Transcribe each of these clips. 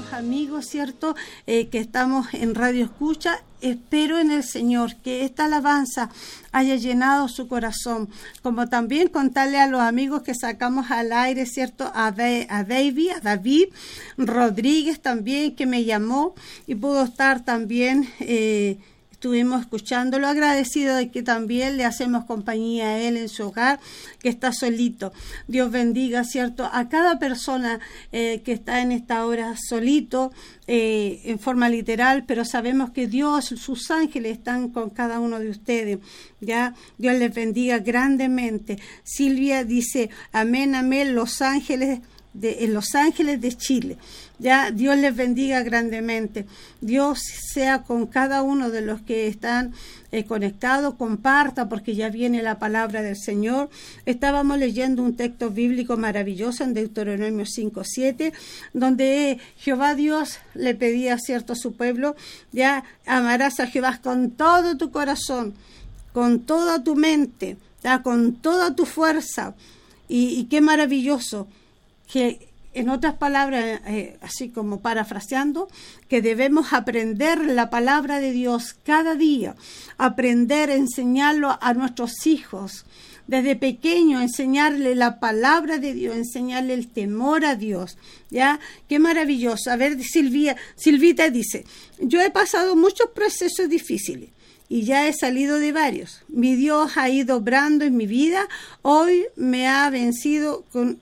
queridos amigos, ¿cierto? Que estamos en Radio Escucha. Espero en el Señor que esta alabanza haya llenado su corazón, como también contarle a los amigos que sacamos al aire, ¿cierto? A David Rodríguez también, que me llamó y pudo estar también, estuvimos escuchándolo, agradecido de que también le hacemos compañía a él en su hogar, que está solito. Dios bendiga, ¿cierto?, a cada persona que está en esta hora solito, en forma literal, pero sabemos que Dios, sus ángeles están con cada uno de ustedes, ¿ya? Dios les bendiga grandemente. Silvia dice, amén, amén, Los Ángeles de Chile. Ya, Dios les bendiga grandemente. Dios sea con cada uno de los que están conectados. Comparta, porque ya viene la palabra del Señor. Estábamos leyendo un texto bíblico maravilloso en Deuteronomio 5:7, donde Jehová Dios le pedía, cierto, a su pueblo, ya, amarás a Jehová con todo tu corazón, con toda tu mente, ya, con toda tu fuerza. Y qué maravilloso, que en otras palabras, así como parafraseando, que debemos aprender la palabra de Dios cada día, aprender a enseñarlo a nuestros hijos, desde pequeño, enseñarle la palabra de Dios, enseñarle el temor a Dios, ¿ya? Qué maravilloso. A ver, Silvita dice, yo he pasado muchos procesos difíciles y ya he salido de varios. Mi Dios ha ido obrando en mi vida. Hoy me ha bendecido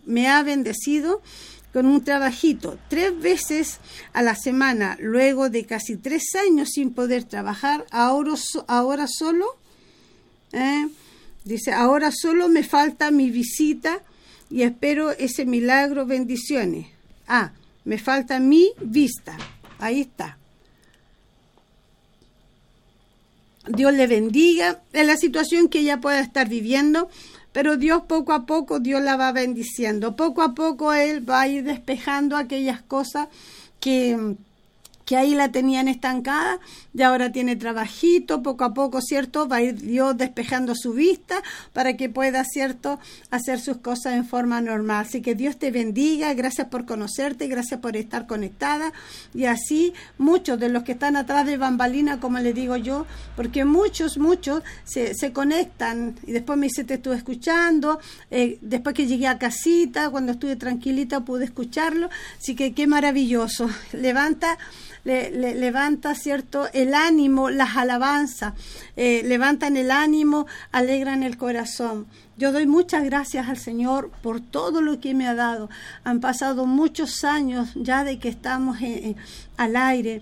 con un trabajito 3 veces a la semana, luego de casi 3 años sin poder trabajar. Ahora solo me falta mi visita y espero ese milagro. Bendiciones. Me falta mi vista. Ahí está. Dios le bendiga en la situación que ella pueda estar viviendo, pero Dios poco a poco, Dios la va bendiciendo. Poco a poco Él va a ir despejando aquellas cosas que ahí la tenían estancada, y ahora tiene trabajito, poco a poco, ¿cierto? Va a ir Dios despejando su vista para que pueda, ¿cierto?, hacer sus cosas en forma normal. Así que Dios te bendiga, gracias por conocerte, gracias por estar conectada, y así muchos de los que están atrás de bambalina, como le digo yo, porque muchos se conectan, y después me dice, te estuve escuchando, después que llegué a casita, cuando estuve tranquilita pude escucharlo, así que qué maravilloso. Levanta, ¿cierto?, el ánimo, las alabanzas, levantan el ánimo, alegran el corazón. Yo doy muchas gracias al Señor por todo lo que me ha dado. Han pasado muchos años ya de que estamos al aire.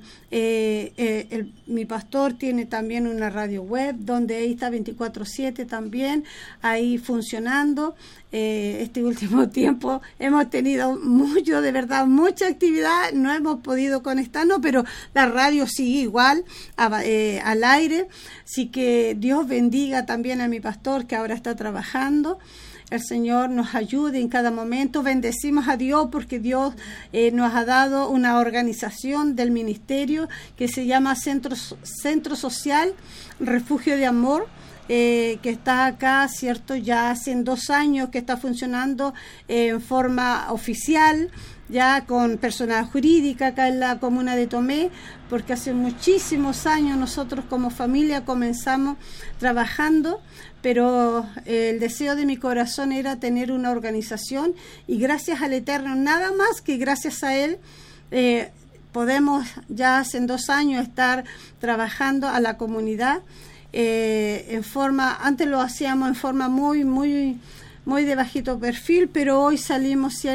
Mi pastor tiene también una radio web donde ahí está 24/7 también, ahí funcionando. Este último tiempo hemos tenido mucha actividad, no hemos podido conectarnos, pero la radio sigue igual al aire. Así que Dios bendiga también a mi pastor, que ahora está trabajando. El Señor nos ayude en cada momento. Bendecimos a Dios porque Dios nos ha dado una organización del ministerio que se llama Centro Social Refugio de Amor, que está acá, ¿cierto? Ya hace 2 años que está funcionando en forma oficial, ya con personal jurídica acá en la comuna de Tomé, porque hace muchísimos años nosotros como familia comenzamos trabajando, pero el deseo de mi corazón era tener una organización, y gracias al Eterno, nada más que gracias a Él, podemos ya hace 2 años estar trabajando a la comunidad antes lo hacíamos en forma muy de bajito perfil, pero hoy salimos